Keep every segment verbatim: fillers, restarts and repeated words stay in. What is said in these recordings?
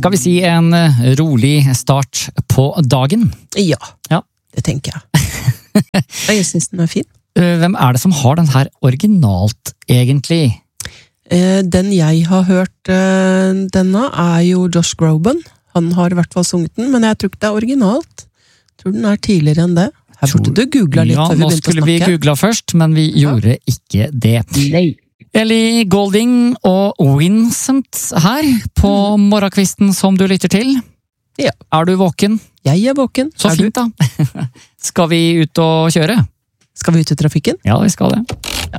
skal vi si en rolig start på dagen? Ja, Ja. det tenker jeg. Jeg synes den er fin. Hvem er det som har den her originalt, egentlig? Eh, Den jeg har hørt eh, denne er jo Josh Groban. Han har i hvert fall sunget den, men jeg tror ikke det er originalt. Jeg tror den er tidligere enn det. Her burde du googlet litt Ja, før vi nå begynte å skulle vi snakke. googla først, men vi gjorde ikke det. Ellie Goulding og Vincent her på morgenkvisten som du lytter til. Ja. Er du våken? Jeg er våken. Så Er du? fint da. Skal vi ut og kjøre? Skal vi ut i trafikken? Ja, vi skal det.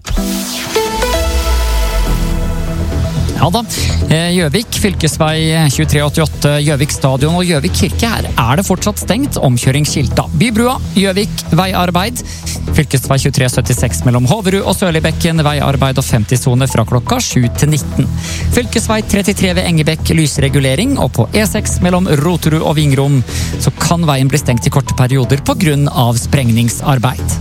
Ja da. Eh, Gjøvik, fylkesvei tjuetre åttiåtte, Gjøvik stadion og Gjøvik kirke. Her er det fortsatt stengt. Omkjøringsskilta. Bybrua, Gjøvik, veiarbeid. Fylkesvei tjuetre syttiseks mellom Håverud og Sørlibekken, veiarbeid og femti-sone fra klokka sju til nitten. Fylkesvei trettitre ved Engebekk, lysregulering, og på E seks mellom Roterud og Vingrom så kan veien bli stengt i korte perioder på grunn av sprengningsarbeid.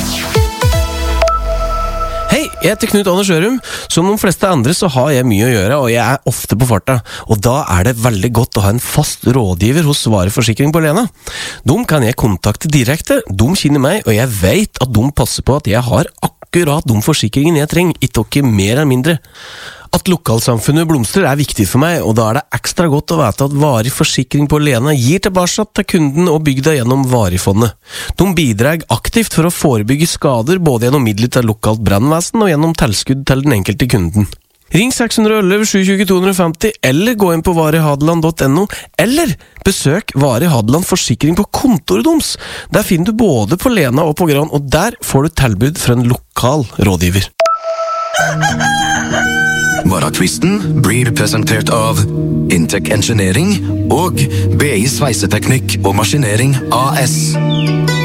Hei, jeg heter Knut Anders Ørum. Som de fleste andre så har jeg mye å gjøre, og jeg er ofte på farta. Og da er det veldig godt å ha en fast rådgiver hos Svare Forsikring på Lena. De kan jeg kontakte direkte, de kjenner meg, og jeg vet at de passer på at jeg har akkurat de forsikringene jeg trenger, ikke mer eller mindre. At lokalsamfunnet blomstrer er viktig for meg, og da er det ekstra godt å vite at Varig Forsikring på Lena gir tilbake til kunden og bygda gjennom Varifondet. De bidrar aktivt for å forebygge skader både gjennom midler til lokalt brannvesen og gjennom tilskudd til den enkelte kunden. Ring seks ett ett, sju to to to fem zero, eller gå inn på varihadeland punktum no, eller besøk Vari Hadeland Forsikring på kontoret deres. Der finner du både på Lena og på Gran, og der får du tilbud fra en lokal rådgiver. Morgenkvisten blir presentert av Intec Engineering og B I Sveiseteknikk og Maskinering A S.